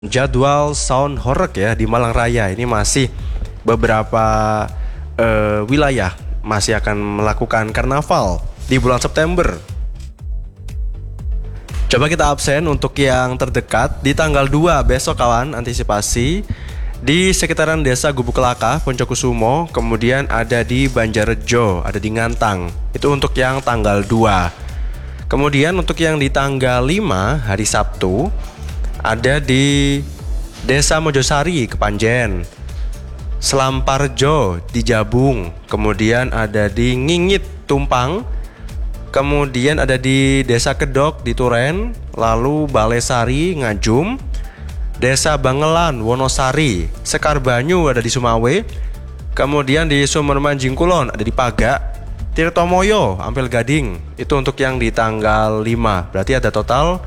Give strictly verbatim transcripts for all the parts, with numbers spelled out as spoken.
Jadwal Sound Horeg ya di Malang Raya ini masih beberapa uh, wilayah masih akan melakukan karnaval di bulan September. Coba kita absen untuk yang terdekat di tanggal dua besok kawan, antisipasi di sekitaran Desa Gubuk Kelaka, Poncokusumo, kemudian ada di Banjarrejo, ada di Ngantang. Itu untuk yang tanggal dua. Kemudian untuk yang di tanggal lima hari Sabtu ada di Desa Mojosari, Kepanjen, Selamparjo di Jabung, kemudian ada di Ngingit, Tumpang, kemudian ada di Desa Kedok di Turen, lalu Balesari, Ngajum, Desa Bangelan, Wonosari, Sekarbanyu ada di Sumawe, kemudian di Sumerman Jingkulon ada di Pagak, Tirtomoyo, Ampel Gading. Itu untuk yang di tanggal lima. Berarti ada total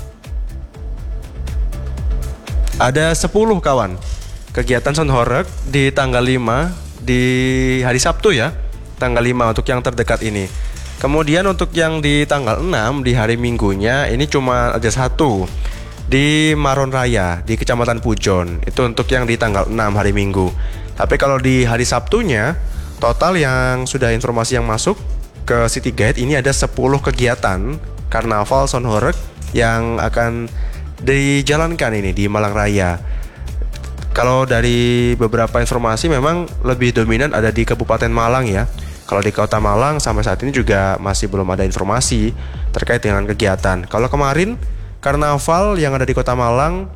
ada sepuluh kawan kegiatan Sound Horeg di tanggal lima di hari Sabtu ya, tanggal lima untuk yang terdekat ini. Kemudian untuk yang di tanggal enam di hari Minggunya ini cuma ada satu di Maron Raya di Kecamatan Pujon. Itu untuk yang di tanggal enam hari Minggu. Tapi kalau di hari Sabtunya total yang sudah informasi yang masuk ke City Guide ini ada sepuluh kegiatan karnaval Sound Horeg yang akan dijalankan ini di Malang Raya. Kalau dari beberapa informasi memang lebih dominan ada di Kabupaten Malang ya. Kalau di Kota Malang sampai saat ini juga masih belum ada informasi terkait dengan kegiatan. Kalau kemarin karnaval yang ada di Kota Malang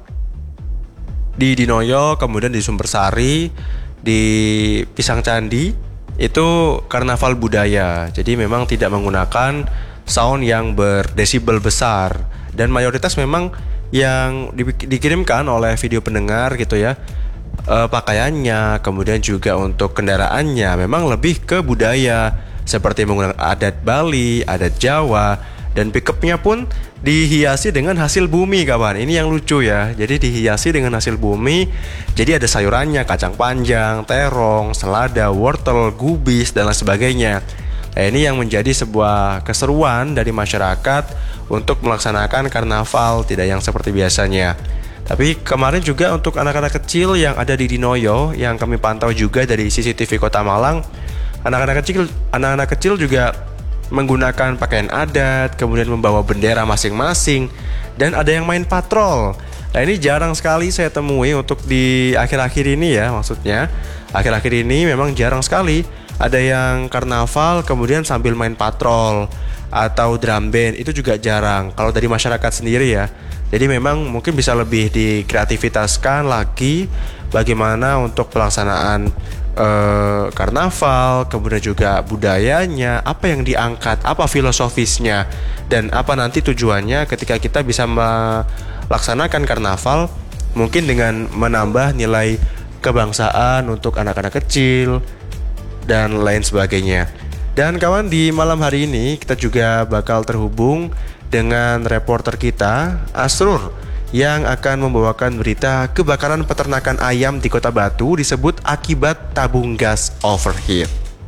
di Dinoyo, kemudian di Sumbersari, di Pisang Candi, itu karnaval budaya. Jadi memang tidak menggunakan sound yang berdesibel besar dan mayoritas memang yang di, dikirimkan oleh video pendengar gitu ya, e, pakaiannya, kemudian juga untuk kendaraannya memang lebih ke budaya seperti menggunakan adat Bali, adat Jawa, dan pickupnya pun dihiasi dengan hasil bumi kawan. Ini yang lucu ya, jadi dihiasi dengan hasil bumi. Jadi ada sayurannya, kacang panjang, terong, selada, wortel, gubis, dan lain sebagainya. Nah, ini yang menjadi sebuah keseruan dari masyarakat untuk melaksanakan karnaval, tidak yang seperti biasanya. Tapi kemarin juga untuk anak-anak kecil yang ada di Dinoyo yang kami pantau juga dari C C T V Kota Malang, anak-anak kecil anak-anak kecil juga menggunakan pakaian adat, kemudian membawa bendera masing-masing, dan ada yang main patrol. Nah, ini jarang sekali saya temui untuk di akhir-akhir ini ya, maksudnya akhir-akhir ini memang jarang sekali ada yang karnaval kemudian sambil main patrol atau drum band, itu juga jarang kalau dari masyarakat sendiri ya. Jadi memang mungkin bisa lebih dikreativitaskan lagi bagaimana untuk pelaksanaan eh, karnaval, kemudian juga budayanya, apa yang diangkat, apa filosofisnya, dan apa nanti tujuannya ketika kita bisa melaksanakan karnaval, mungkin dengan menambah nilai kebangsaan untuk anak-anak kecil dan lain sebagainya. Dan kawan, di malam hari ini kita juga bakal terhubung dengan reporter kita Asrur yang akan membawakan berita kebakaran peternakan ayam di Kota Batu disebut akibat tabung gas overheat.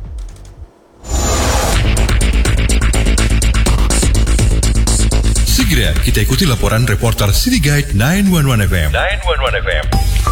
Segera kita ikuti laporan reporter City Guide sembilan satu satu F M. sembilan satu satu F M.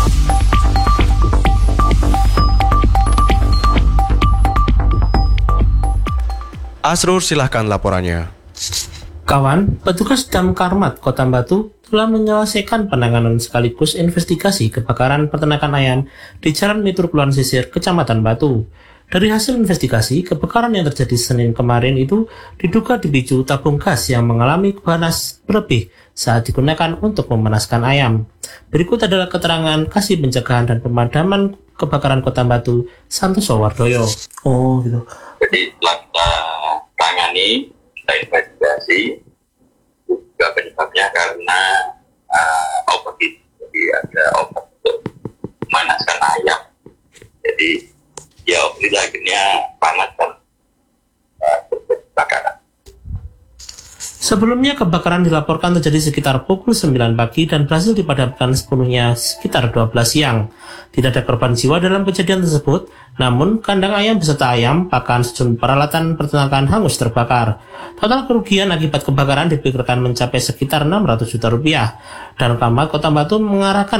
Asrur, silahkan laporannya. Kawan, petugas Damkarmat Kota Batu telah menyelesaikan penanganan sekaligus investigasi kebakaran peternakan ayam di Jalan Miturpuluhan Sisir, Kecamatan Batu. Dari hasil investigasi, kebakaran yang terjadi Senin kemarin itu diduga dipicu tabung gas yang mengalami panas berlebih saat digunakan untuk memanaskan ayam. Berikut adalah keterangan Kasih Pencegahan dan Pemadaman Kebakaran Kota Batu, Santoso Wardoyo. Oh gitu. Jadi telah kita tangani, kita investigasi juga penyebabnya karena uh, overheat. Jadi ada obat untuk memanaskan ayam. Jadi ya overheat akhirnya panas dan uh, kebakaran. Sebelumnya kebakaran dilaporkan terjadi sekitar pukul sembilan pagi dan berhasil dipadamkan sepenuhnya sekitar dua belas siang. Tidak ada korban jiwa dalam kejadian tersebut, namun kandang ayam beserta ayam, pakan, sejumlah peralatan peternakan hangus terbakar. Total kerugian akibat kebakaran diperkirakan mencapai sekitar enam ratus juta rupiah. Dan Camat Kota Batu mengarahkan